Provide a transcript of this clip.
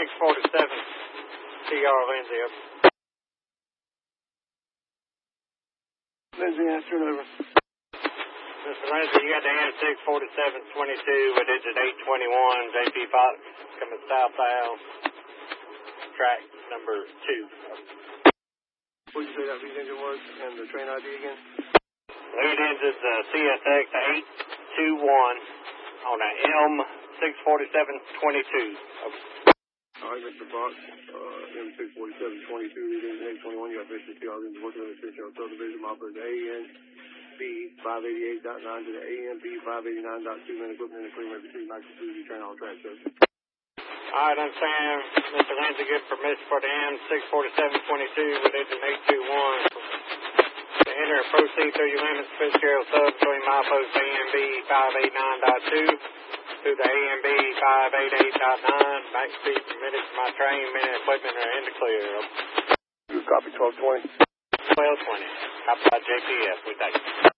647 TR Lindsay. Lindsay, answer it over. Mr. Lindsay, you got the AM 64722 with digit 821, JP Fox, coming southbound, track number 2. What did you say that lead engine was and the train ID again? Lead engine's CSX 821 on a M64722. All right, Mr. Fox, M64722, lead engine 821, you got Mr. TR Lindsay working on the Fitzgerald subdivision, operator ANB 588.9 to the AMB 589.2, man, equipment and equipment received nice to see train on track, sir. All right, understand. Mr. Lindsay, give permission for the M64722 with engine 821 to enter and proceed through your limits Fitzgerald sub between milepost AMB 589.2 to the AMB 588.9. Max speed permitted to my train, men and equipment are in the clear. Copy 1220. 1220. Copy by JPS. We thank you.